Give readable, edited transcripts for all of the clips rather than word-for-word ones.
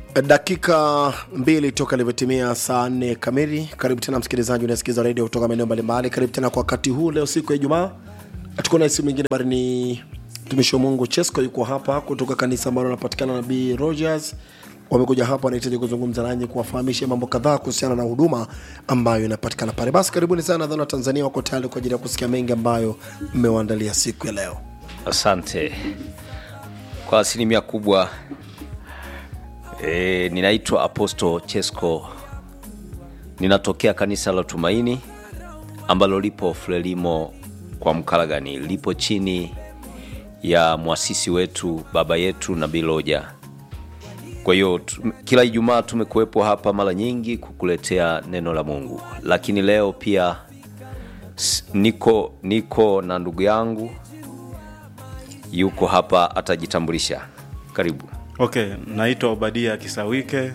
Dakika 2 toka limetimia saa 4 kamili. Karibu tena msikilizaji unasikiza radio kutoka maeneo mbalimbali. Karibu tena kwa wakati huu leo siku ya Ijumaa. Tuko na simu nyingine bali ni mtumishi wa Mungu Chesko yuko hapa kutoka kanisa ambalo linapatikana na B Rogers. Wamekuja hapa wanahitaji kuzungumza nanyi kuwafahamisha mambo kadhaa kuhusiana na huduma ambayo inapatikana pale. Basi karibuni sana dhana Tanzania, wako tayari kwa ajili ya kusikia mengi ambayo mmewaandalia siku ya leo. Asante. Kwa asilimia kubwa ninaitwa Apostle Chesko. Ninatokea kanisa la Tumaini ambalo lipo Frelimo kwa Mkalagani, lipo chini ya muasisi wetu baba yetu Nabii Loja. Kwa hiyo kila Ijumaa tumekuepo hapa mara nyingi kukuletea neno la Mungu. Lakini leo pia niko na ndugu yangu yuko hapa, atajitambulisha. Karibu. Okay, naitwa Obadia Kisawike,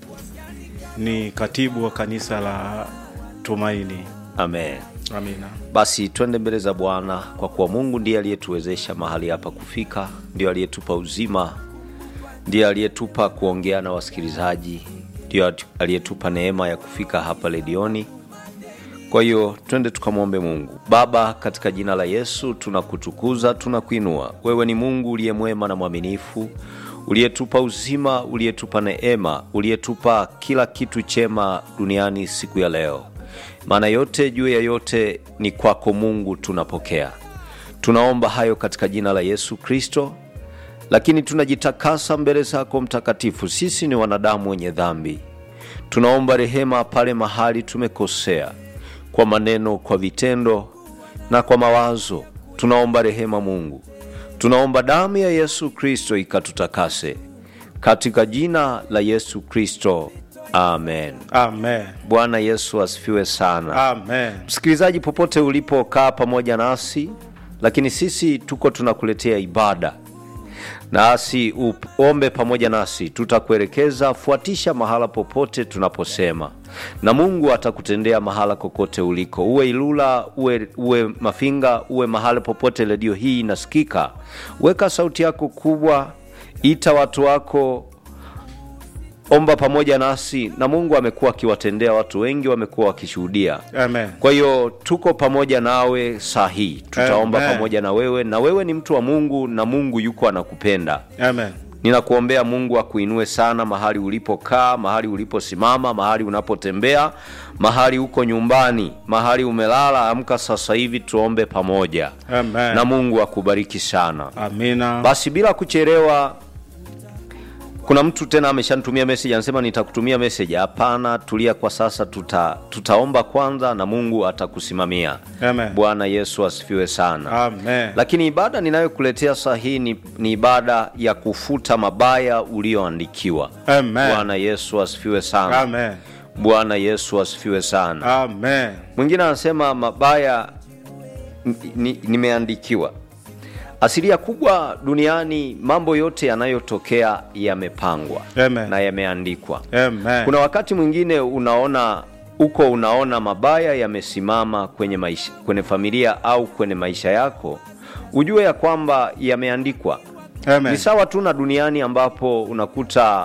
ni katibu wa kanisa la Tumaini. Amen. Amina. Basi twende mbele za Bwana, kwa kuwa Mungu ndiye aliyetuwezesha mahali hapa kufika, ndiye aliyetupa uzima, ndiye aliyetupa kuongea na wasikilizaji, ndiye aliyetupa neema ya kufika hapa redioni. Kwa hiyo twende tukamwombe Mungu. Baba, katika jina la Yesu tunakutukuza, tunakuinua. Wewe ni Mungu uliye mwema na mwaminifu, uliyetupa uzima, uliyetupa neema, uliyetupa kila kitu chema duniani siku ya leo. Maana yote juu ya yote ni kwako Mungu tunapokea. Tunaomba hayo katika jina la Yesu Kristo. Lakini tunajitakasa mbele zako mtakatifu. Sisi ni wanadamu wenye dhambi. Tunaomba rehema pale mahali tumekosea, kwa maneno, kwa vitendo na kwa mawazo. Tunaomba rehema Mungu. Tunaomba damu ya Yesu Kristo ikatutakase. Katika jina la Yesu Kristo. Amen. Amen. Bwana Yesu asifiwe sana. Amen. Msikilizaji popote ulipo, kaa pamoja nasi. Lakini sisi tuko tunakuletea ibada. Nasi uombe pamoja nasi, tutakuelekeza, fuatisha mahala popote tunaposema. Na Mungu atakutendea mahala kokote uliko. Uwe Ilula, uwe Mafinga, uwe mahala popote redio hii inasikika. Weka sauti yako kubwa, ita watu wako, omba pamoja nasi, na Mungu amekuwa akiwatendea watu wengi, wamekuwa wakishuhudia. Amen. Kwa hiyo tuko pamoja nawe sahihi. Tutaomba pamoja na wewe, na wewe ni mtu wa Mungu na Mungu yuko anakupenda. Amen. Ninakuombea Mungu akuinue sana mahali ulipokaa, mahali uliposimama, mahali unapotembea, mahali uko nyumbani, mahali umelala. Amka sasa hivi tuombe pamoja. Amen. Na Mungu akubariki sana. Amina. Basi bila kuchelewa, kuna mtu tena ameshanitumia message, anasema nitakutumia message. Hapana, tulia kwa sasa, tutaomba kwanza na Mungu atakusimamia. Amen. Bwana Yesu asifiwe sana. Amen. Lakini ibada ninayokuletea saa hii ni ibada ya kufuta mabaya ulioandikiwa. Amen. Bwana Yesu asifiwe sana. Amen. Bwana Yesu asifiwe sana. Amen. Mwingine anasema mabaya nimeandikiwa. Asilia kubwa duniani, mambo yote yanayotokea yamepangwa. Amen. Na yameandikwa. Amen. Kuna wakati mwingine unaona mabaya yamesimama kwenye familia au kwenye maisha yako, ujue ya kwamba yameandikwa. Amen. Ni sawa tu na duniani ambapo unakuta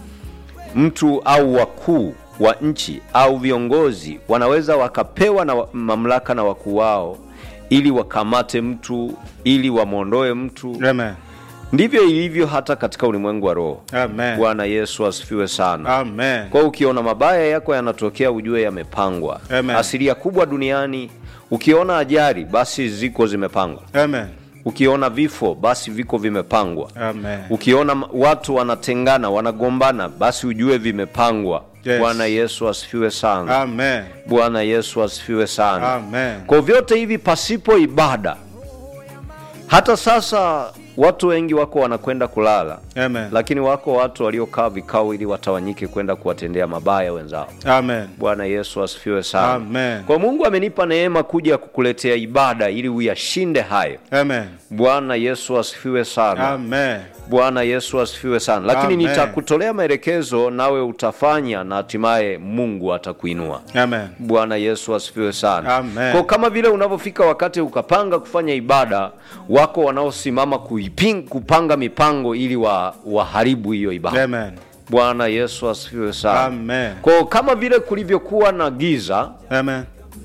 mtu au wakuu wa nchi au viongozi wanaweza wakapewa na mamlaka na wakuu wao ili wakamate mtu, ili wamondoe mtu. Amen. Ndivyo ilivyo hata katika ulimwengu wa roho. Amen. Bwana Yesu asifiwe sana. Amen. Kwa ukiona mabaya yako yanatokea, ujue yamepangwa. Amen. Asilia kubwa duniani, ukiona ajali basi ziko zimepangwa. Amen. Ukiona vifo basi viko vimepangwa. Amen. Ukiona watu wanatengana, wanagombana, basi ujue vimepangwa. Yes. Bwana Yesu asifiwe sana. Amen. Bwana Yesu asifiwe sana. Amen. Kwa vyote hivi pasipo ibada, hata sasa watu wengi wako wanakwenda kulala. Amen. Lakini wako watu waliokaa vikao ili watawanyike kwenda kuwatendea mabaya wenzao. Amen. Bwana Yesu asifiwe sana. Amen. Kwa Mungu amenipa neema kuja kukuletea ibada ili uyashinde hayo. Amen. Bwana Yesu asifiwe sana. Amen. Bwana Yesu asifiwe sana. Lakini Amen. nitakutolea maelekezo nawe utafanya, na hatimaye Mungu atakuinua. Amen. Bwana Yesu asifiwe sana. Amen. Kwa kama vile unapofika wakati ukapanga kufanya ibada, wako wanaosimama kupanga mipango ili waharibu hiyo ibada. Amen. Bwana Yesu asifiwe sana. Amen. Kwa kama vile kulivyokuwa na giza, Amen.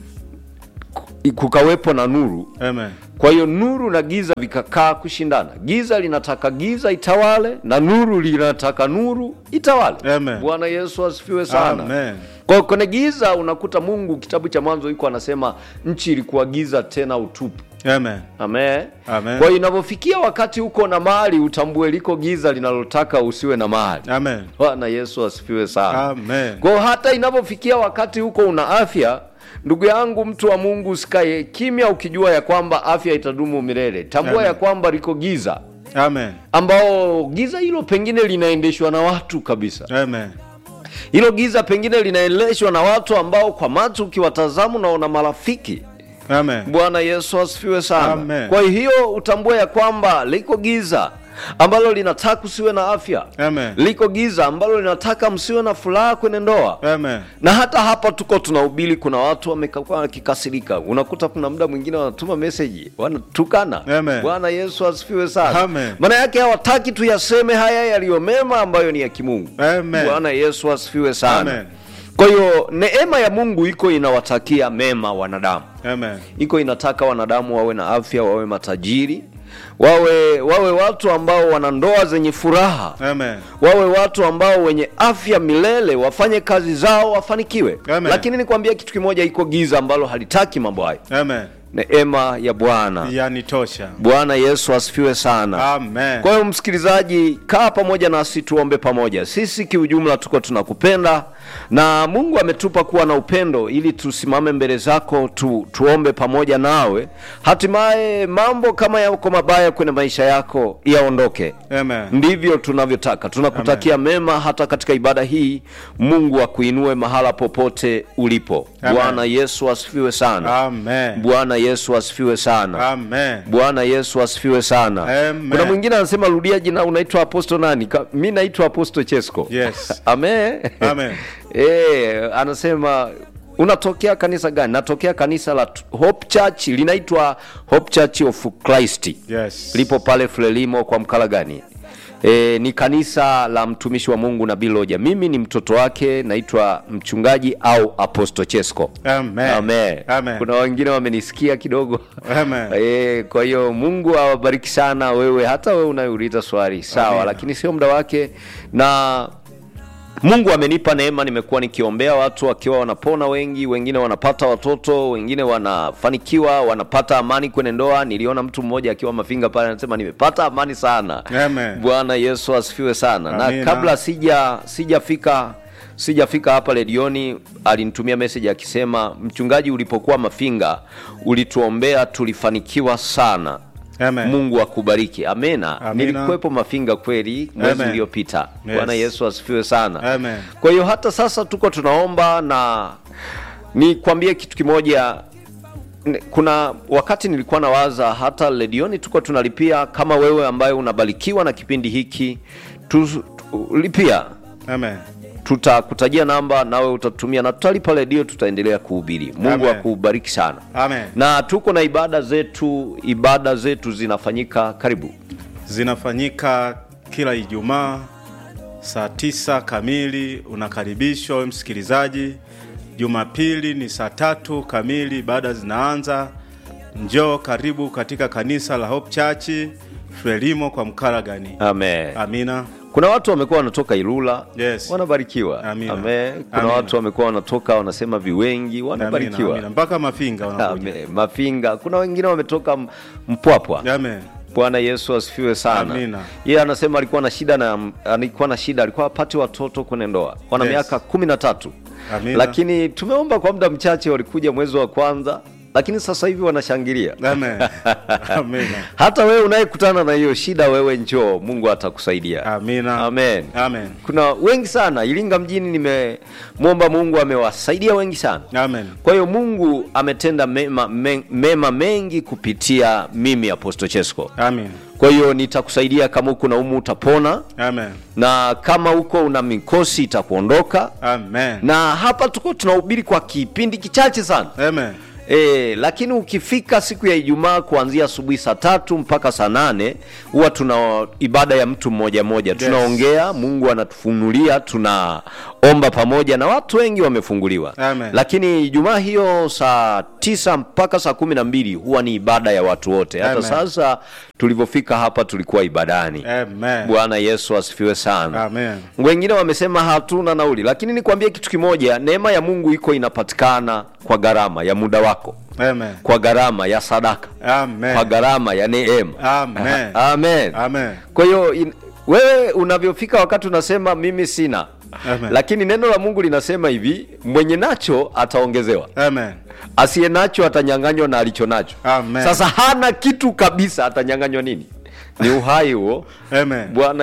kukawepo na nuru. Amen. Kwa hiyo nuru na giza vikakaa kushindana. Giza linataka giza itawale na nuru linataka nuru itawale. Amen. Bwana Yesu asifiwe sana. Amen. Kwa kwenye giza unakuta Mungu, kitabu cha Mwanzo yuko anasema nchi ilikuwa giza tena utupu. Amen. Amen. Amen. Kwa hiyo inapofikia wakati uko na mahali, utambue liko giza linalotaka usiwe na mahali. Amen. Bwana Yesu asifiwe sana. Amen. Kwa hata inapofikia wakati uko una afya, ndugu yangu mtu wa Mungu, usikae kimya ukijua ya kwamba afya itadumu milele. Tambua Amen. ya kwamba liko giza. Amen. Ambao giza hilo pengine linaendeshwa na watu kabisa. Amen. Hilo giza pengine linaendeshwa na watu ambao kwa macho ukiwatazama unaona marafiki. Amen. Bwana Yesu asifiwe sana. Amen. Kwa hiyo utambue ya kwamba liko giza ambalo linataka usiwe na afya. Amen. Liko giza ambalo linataka msiwe na furaha kwenye ndoa. Amen. Na hata hapa tuko tunahubiri, kuna watu wamekuwa wakikasirika. Unakuta kuna muda mwingine wanatuma message, wanatukana. Amen. Bwana Yesu asifiwe sana. Amen. Maana yake hawataki tuyaseme haya yaliyo mema ambayo ni ya kimungu. Amen. Bwana Yesu asifiwe sana. Amen. Kwa hiyo neema ya Mungu iko inawatakia mema wanadamu. Amen. Iko inataka wanadamu wawe na afya, wawe matajiri, wawe watu ambao wana ndoa zenye furaha. Amen. Wawe watu ambao wenye afya milele, wafanye kazi zao wafanikiwe. Amen. Lakini nikwambia kitu kimoja, iko giza ambalo halitaki mambo hayo. Amen. Neema ya Bwana yanitosha. Bwana Yesu asifiwe sana. Amen. Kwa hiyo msikilizaji, kaa pamoja nasi tuombe pamoja. Sisi kiujumla tuko tunakupenda na Mungu ametupa kuwa na upendo ili tusimame mbele zako tuombe pamoja nawe. Hatimaye mambo kama yako mabaya kwenye maisha yako yaondoke. Amen. Ndivyo tunavyotaka. Tunakutakia mema hata katika ibada hii. Mungu akuinue mahala popote ulipo. Bwana Yesu asifiwe sana. Amen. Bwana Yesu asifiwe sana. Amen. Bwana Yesu asifiwe sana. Amen. Kuna mwingine anasema rudia jina, unaitwa Apostle nani? Mimi naitwa Apostle Chesko. Yes. Amen. Amen. Anasema unatokea kanisa gani? Natokea kanisa la Hope Church, linaitwa Hope Church of Christ. Yes. Lipo pale Frelimo kwa Mkala gani? Ni kanisa la mtumishi wa Mungu Nabii Loja. Mimi ni mtoto wake, naitwa mchungaji au Apostle Chesko. Amen. Amen. Amen. Kuna wengine wamenisikia kidogo. Amen. Kwa hiyo Mungu awabariki sana wewe, hata wewe unayeuliza swali. Sawa. Amen. Lakini sio muda wake, na Mungu amenipa neema, nimekuwa nikiombea watu wakiwa wanapona, wengine wanapata watoto, wengine wanafanikiwa, wanapata amani kwenye ndoa. Niliona mtu mmoja akiwa Mafinga pale anasema nimepata amani sana. Amen. Bwana Yesu asifiwe sana. Amina. Na kabla sijafika hapa redioni, alinitumia message akisema, mchungaji, ulipokuwa Mafinga ulituombea, tulifanikiwa sana. Amen. Mungu akubariki. Amena. Nilikuwepo Mafinga kweli mwezi uliopita. Yes. Bwana Yesu asifiwe sana. Amen. Kwa hiyo hata sasa tuko tunaomba, na nikwambie kitu kimoja. Kuna wakati nilikuwa nawaza hata redioni tuko tunalipia, kama wewe ambaye unabarikiwa na kipindi hiki lipia. Amen. Tutakutajia namba nawe utatumia na tutalipa redio, tutaendelea kuhubiri. Mungu akubariki sana. Amen. Na tuko na ibada zetu zinafanyika karibu. Zinafanyika kila Ijumaa saa 9 kamili, unakaribishwa wewe msikilizaji. Jumapili ni saa 3 kamili ibada zinaanza. Njoo karibu katika kanisa la Hope Church Frelimo kwa Mkaragani. Amen. Amina. Kuna watu wamekuwa wanatoka Ilula, yes, wanabarikiwa. Amina. Amen. Kuna Amina. watu wamekuwa wanatoka wanasema Viwengi, wanabarikiwa. Amina. Mpaka Mafinga wanakuja. Amen. Mafinga. Kuna wengine wametoka Mpwapwa. Amen. Bwana Yesu asifiwe sana. Amina. Yeye anasema alikuwa na shida, alikuwa apate watoto kwenye ndoa. Wana miaka 13. Amina. Lakini tumeomba kwa muda mchache, walikuja mwezi wa kwanza, lakini sasa hivi wanashangilia. Amen. Amina. Hata wewe unayekutana na hiyo shida, wewe njoo, Mungu atakusaidia. Amina. Amen. Amen. Kuna wengi sana Iringa mjini, nimemwomba Mungu, amewasaidia wengi sana. Amen. Kwa hiyo Mungu ametenda mema mengi kupitia mimi Apostle Chesko. Amen. Kwa hiyo nitakusaidia, kama uko na umu utapona. Amen. Na kama uko una mikosi itakuondoka. Amen. Na hapa tuko tunahubiri kwa kipindi kichache sana. Amen. Lakini ukifika siku ya Ijumaa kuanzia asubuhi saa 3 mpaka saa 8 huwa tuna ibada ya mtu mmoja mmoja. Yes. Tunaongea, Mungu anatufunulia, tunaomba pamoja na watu wengi wamefunguliwa. Amen. Lakini Ijumaa hiyo saa 9 mpaka saa 12 huwa ni ibada ya watu wote. Hata sasa tulivyofika hapa tulikuwa ibadani. Amen. Bwana Yesu asifiwe sana. Amen. Wengine wamesema hatuna nauli, lakini nikwambie kitu kimoja, neema ya Mungu iko inapatikana kwa gharama ya muda wako. Amen. Kwa gharama ya sadaka. Amen. Kwa gharama ya neema. Amen. Amen. Amen. Kwa hiyo wewe unavyofika wakati unasema mimi sina. Amen. Lakini neno la Mungu linasema hivi, mwenye nacho ataongezewa. Amen. Asiye nacho atanyang'anywa na alicho nacho. Amen. Sasa hana kitu kabisa, atanyang'anywa nini? Ni uhai huo. Amen. Bwana